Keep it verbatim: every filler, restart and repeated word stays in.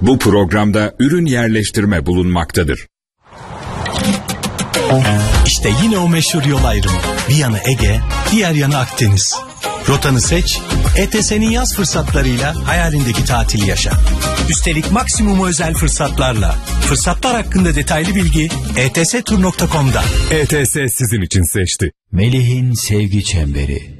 Bu programda ürün yerleştirme bulunmaktadır. İşte yine o meşhur yol ayrımı. Bir yanı Ege, diğer yanı Akdeniz. Rotanı seç, E T S'nin yaz fırsatlarıyla hayalindeki tatili yaşa. Üstelik maksimum özel fırsatlarla. Fırsatlar hakkında detaylı bilgi e t s tur nokta com'da. E T S sizin için seçti. Melih'in sevgi çemberi.